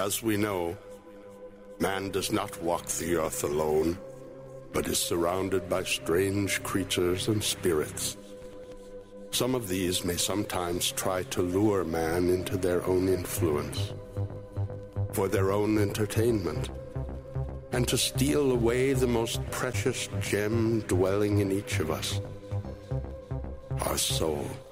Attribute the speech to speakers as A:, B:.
A: As we know, man does not walk the earth alone, but is surrounded by strange creatures and spirits. Some of these may sometimes try to lure man into their own influence, for their own entertainment, and to steal away the most precious gem dwelling in each of us, our soul.